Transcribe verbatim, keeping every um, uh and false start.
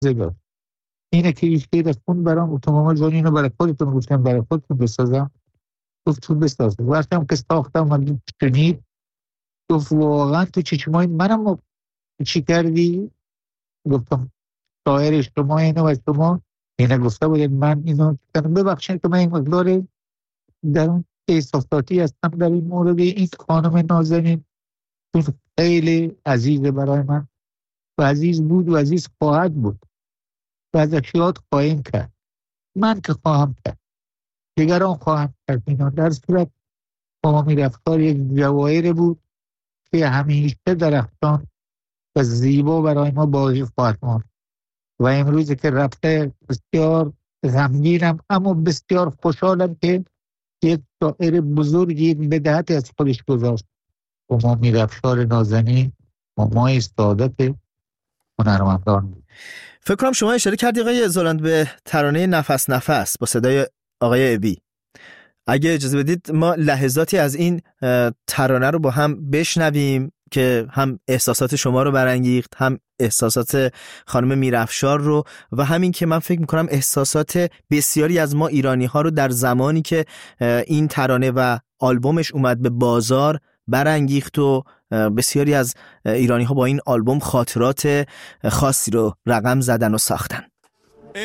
زیبا اینه که ایش که خون برام اتومبیل جون اینو برای خودتون گفتم برای خودتون بسازم. گفت تو بساز. وقتم که ساختم و شنید گفت واقعا تو چشمای منم چی کردی؟ گفتم شاعر شما اینو و شما اینه گفته بودید من اینو ببخشید که من این مقدار در اون احساساتی هستم در این مورد. این خانم نازنین خیلی عزیزه برای من و عزیز بود و عزیز خواهد بود و ازش یاد خواهیم کرد. من که خواهم کرد، دیگران خواهم کرد. اینا در صورت قومی رفتار یک جواهر بود که همیشه درختان و زیبا برای ما باقی خواهد ماند و امروز که رفته بسیار غمگینم اما بسیار خوشحالم که یک شاعر بزرگی یک بداهت از خودش گذاشت. ما میرفشار نازنین مامای سعادت هنرمندان بود. فکر کنم شما اشاره کردی آقای زولند به ترانه نفس نفس با صدای آقای ابی. اگه اجازه بدید ما لحظاتی از این ترانه رو با هم بشنویم که هم احساسات شما رو برانگیخت، هم احساسات خانم میرافشار رو و همین که من فکر میکنم احساسات بسیاری از ما ایرانی ها رو در زمانی که این ترانه و آلبومش اومد به بازار برانگیخت و بسیاری از ایرانی ها با این آلبوم خاطرات خاصی رو رقم زدن و ساختن.